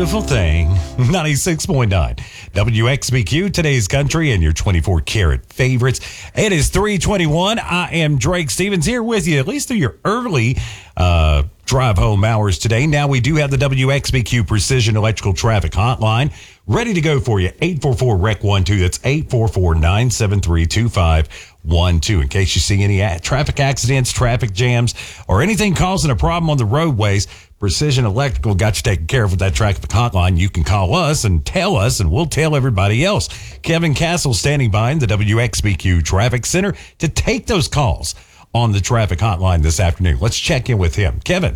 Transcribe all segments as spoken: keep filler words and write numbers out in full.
beautiful thing. ninety-six point nine W X B Q, today's country and your twenty-four karat favorites. It is three twenty-one. I am Drake Stevens here with you, at least through your early uh, drive home hours today. Now we do have the W X B Q Precision Electrical Traffic Hotline ready to go for you. eight four four R E C one two. That's eight four four, nine seven three, two five one two. In case you see any a- traffic accidents, traffic jams, or anything causing a problem on the roadways, Precision Electrical got you taken care of with that traffic hotline. You can call us and tell us, and we'll tell everybody else. Kevin Castle standing by in the W X B Q Traffic Center to take those calls on the traffic hotline this afternoon. Let's check in with him. Kevin.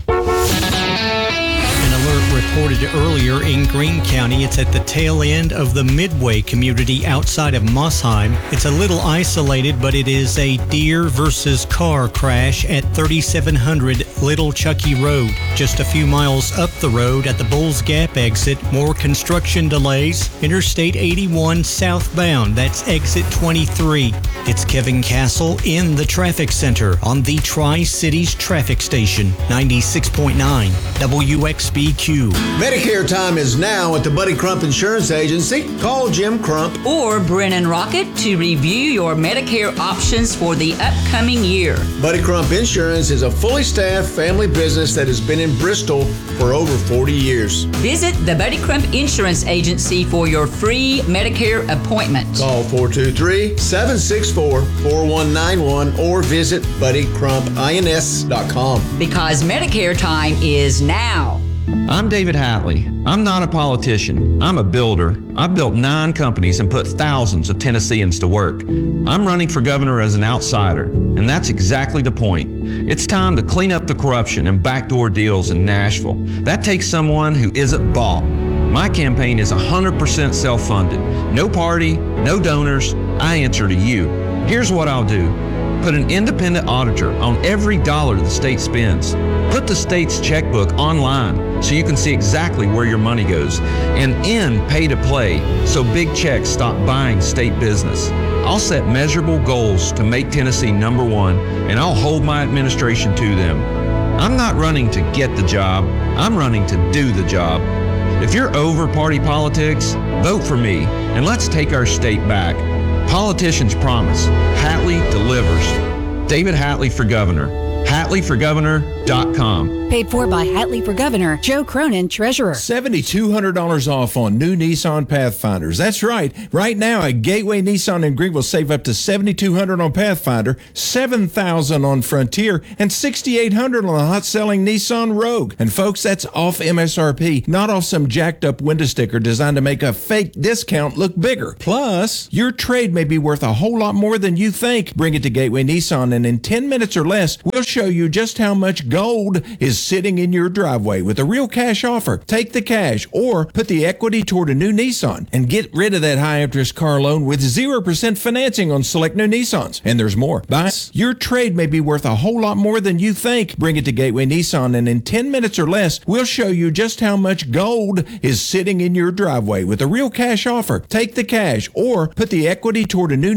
An alert reported earlier in Greene County. It's at the tail end of the Midway community outside of Mossheim. It's a little isolated, but it is a deer versus car crash at thirty-seven hundred Little Chucky Road. Just a few miles up the road at the Bulls Gap exit, more construction delays. Interstate eighty-one southbound, that's exit twenty-three. It's Kevin Castle in the traffic center on the Tri-Cities traffic station, ninety-six point nine W X B Q. Medicare time is now at the Buddy Crump Insurance Agency. Call Jim Crump or Brennan Rocket to review your Medicare options for the upcoming year. Buddy Crump Insurance is a fully staffed family business that has been in Bristol for over forty years. Visit the Buddy Crump Insurance Agency for your free Medicare appointment. Call four two three, seven six four, four one nine one or visit buddy crump ins dot com. Because Medicare time is now. I'm David Hatley. I'm not a politician. I'm a builder. I've built nine companies and put thousands of Tennesseans to work. I'm running for governor as an outsider, and that's exactly the point. It's time to clean up the corruption and backdoor deals in Nashville. That takes someone who isn't bought. My campaign is one hundred percent self-funded. No party, no donors. I answer to you. Here's what I'll do. Put an independent auditor on every dollar the state spends. Put the state's checkbook online so you can see exactly where your money goes. And end pay to play so big checks stop buying state business. I'll set measurable goals to make Tennessee number one, and I'll hold my administration to them. I'm not running to get the job. I'm running to do the job. If you're over party politics, vote for me, and let's take our state back. Politicians promise. Hatley delivers. David Hatley for governor. Hatley for governor dot com. Paid for by Hatley for Governor, Joe Cronin, Treasurer. seven thousand two hundred dollars off on new Nissan Pathfinders. That's right. Right now at Gateway Nissan in Greenville, save up to seven thousand two hundred dollars on Pathfinder, seven thousand dollars on Frontier, and six thousand eight hundred dollars on the hot-selling Nissan Rogue. And folks, that's off M S R P, not off some jacked-up window sticker designed to make a fake discount look bigger. Plus, your trade may be worth a whole lot more than you think. Bring it to Gateway Nissan, and in ten minutes or less, we'll show you just how much gold is sitting in your driveway with a real cash offer. Take the cash or put the equity toward a new Nissan and get rid of that high-interest car loan with zero percent financing on select new Nissans. And there's more. Buy your trade may be worth a whole lot more than you think. Bring it to Gateway Nissan, and in ten minutes or less, we'll show you just how much gold is sitting in your driveway with a real cash offer. Take the cash or put the equity toward a new